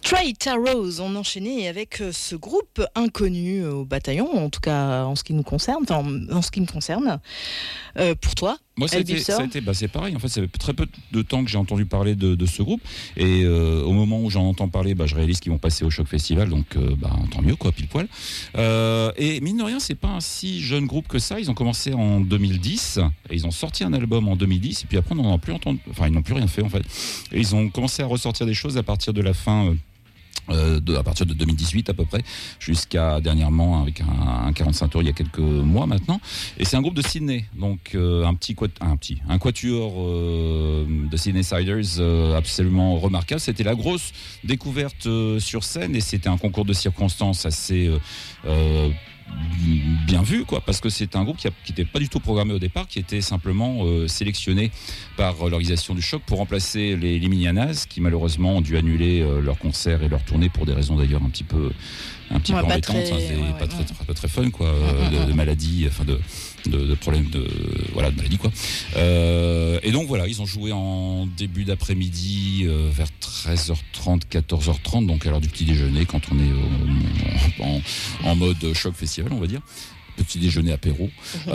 Straight Arrows, on enchaînait avec ce groupe inconnu au bataillon, en tout cas en ce qui nous concerne, en ce qui me concerne. Pour toi, moi, ça a été c'est pareil. En fait, ça fait très peu de temps que j'ai entendu parler de ce groupe. Et au moment où j'en entends parler, je réalise qu'ils vont passer au Choc Festival. Donc, tant mieux, quoi, pile poil. Et mine de rien, c'est pas un si jeune groupe que ça. Ils ont commencé en 2010. Et ils ont sorti un album en 2010. Et puis après, on n'en a plus entendu. Enfin, ils n'ont plus rien fait, en fait. Et ils ont commencé à ressortir des choses à partir de la fin... à partir de 2018 à peu près, jusqu'à dernièrement avec un 45 tours il y a quelques mois maintenant. Et c'est un groupe de Sydney, donc un quatuor de Sydney Siders absolument remarquable. C'était la grosse découverte sur scène et c'était un concours de circonstances assez bien vu, quoi, parce que c'est un groupe qui n'était pas du tout programmé au départ, qui était simplement sélectionné par l'organisation du Choc pour remplacer les Liminianas, qui malheureusement ont dû annuler leur concert et leur tournée pour des raisons d'ailleurs un petit peu embêtantes, pas très fun, quoi, de maladie, enfin de problèmes de maladie, quoi. Et donc voilà, ils ont joué en début d'après-midi vers 13h30, 14h30, donc à l'heure du petit déjeuner, quand on est en mode Choc Festival, on va dire. Petit déjeuner apéro.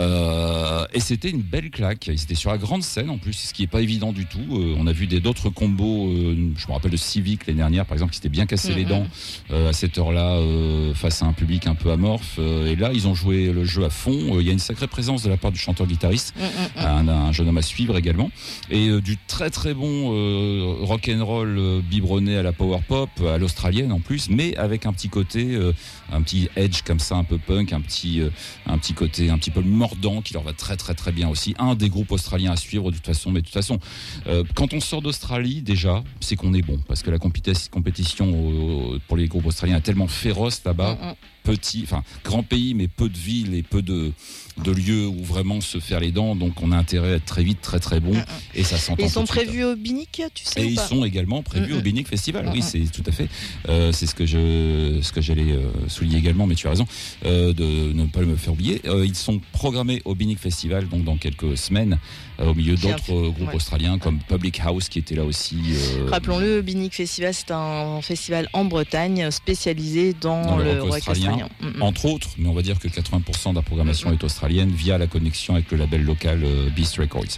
Et c'était une belle claque. Ils étaient sur la grande scène en plus, ce qui n'est pas évident du tout. On a vu d'autres combos. Je me rappelle de Civic l'année dernière, par exemple, qui s'était bien cassé les dents à cette heure-là face à un public un peu amorphe. Et là, ils ont joué le jeu à fond. Il y a une sacrée présence de la part du chanteur-guitariste, un jeune homme à suivre également. Et du très très bon rock'n'roll biberonné à la power pop, à l'australienne en plus, mais avec un petit côté, un petit edge comme ça, un peu punk, un petit côté un petit peu mordant qui leur va très très très bien aussi. Un des groupes australiens à suivre de toute façon. Mais de toute façon, quand on sort d'Australie, déjà, c'est qu'on est bon. Parce que la compétition pour les groupes australiens est tellement féroce là-bas. Grand pays, mais peu de villes et peu de lieux où vraiment se faire les dents. Donc on a intérêt à être très vite, très très bon. Et ça s'entend. Ils sont prévus au Binic, tu sais. Et ils sont également prévus au Binic Festival. Oui, c'est tout à fait. C'est ce que j'allais souligner également, mais tu as raison de ne pas me faire oublier. Ils sont programmés au Binic Festival, donc dans quelques semaines, au milieu d'autres groupes australiens comme Public House qui était là aussi. Rappelons-le, Binic Festival, c'est un festival en Bretagne spécialisé dans le rock australien. Entre autres, mais on va dire que 80% de la programmation est australienne via la connexion avec le label local Beast Records.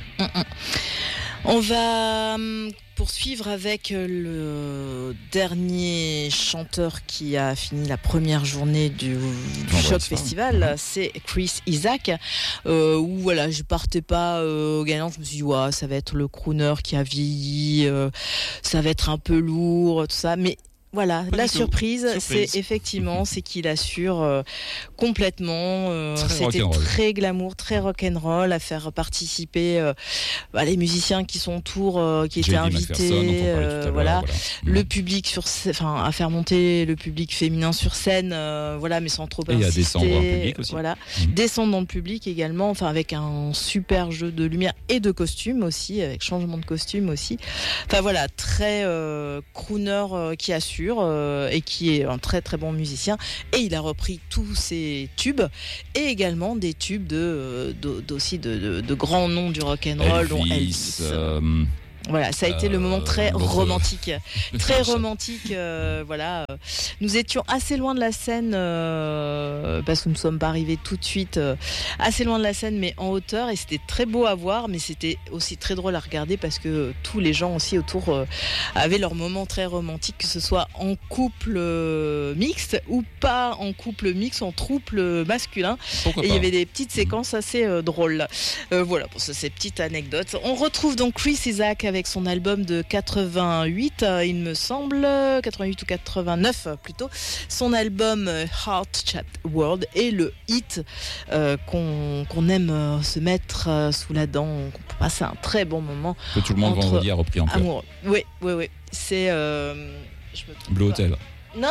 On va poursuivre avec le dernier chanteur qui a fini la première journée du Choc Festival, c'est Chris Isaak. Où voilà, je partais pas au gagnant, je me suis dit ça va être le crooner qui a vieilli, ça va être un peu lourd, tout ça, mais voilà, la surprise, c'est effectivement, c'est qu'il assure complètement. C'était très glamour, très rock'n'roll, à faire participer les musiciens qui sont autour, qui étaient invités, le public à faire monter le public féminin sur scène, mais sans trop insister. Et à descendre dans le public aussi. Descendre dans le public également, avec un super jeu de lumière et de costume aussi, avec changement de costume aussi. Très crooner qui assure. Et qui est un très très bon musicien, et il a repris tous ses tubes et également des tubes aussi de grands noms du rock'n'roll, dont Elvis. Voilà, ça a été le moment très romantique. Très romantique, Nous étions assez loin de la scène, parce que nous ne sommes pas arrivés tout de suite assez loin de la scène, mais en hauteur, et c'était très beau à voir, mais c'était aussi très drôle à regarder parce que tous les gens aussi autour avaient leur moment très romantique, que ce soit en couple mixte ou pas en couple mixte, en trouble masculin. Et il y avait des petites séquences assez drôles. Voilà, pour ces petites anecdotes. On retrouve donc Chris Isaak avec son album de 88, il me semble, 88 ou 89 plutôt, son album Heart Chat World, et le hit qu'on aime se mettre sous la dent, qu'on peut passer un très bon moment. Que tout le monde vendredi a repris en cœur. Amoureux. Oui, c'est Blue Hotel. Non,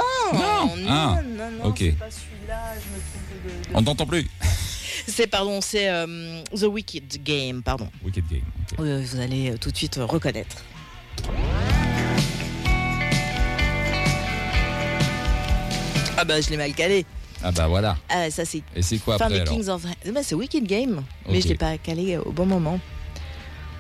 ok. C'est pas celui-là, je me trompe de... On t'entend plus. C'est The Wicked Game, pardon. Wicked Game. Okay. Vous allez tout de suite reconnaître. Je l'ai mal calé. Voilà. Ça c'est. Et c'est quoi après alors? C'est Wicked Game, mais je l'ai pas calé au bon moment.